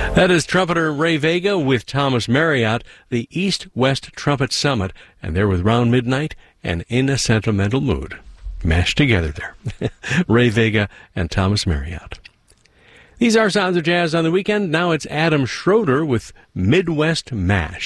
That is trumpeter Ray Vega with Thomas Marriott, the East-West Trumpet Summit, and they're with Round Midnight and In a Sentimental Mood. Mashed together there. Ray Vega and Thomas Marriott. These are Sounds of Jazz on the Weekend. Now it's Adam Schroeder with Midwest Mash.